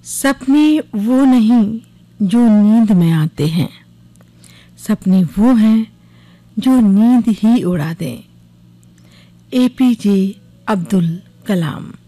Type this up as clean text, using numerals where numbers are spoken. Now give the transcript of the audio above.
सपने वो नहीं जो नींद में आते हैं, सपने वो हैं जो नींद ही उड़ा दें। APJ अब्दुल कलाम।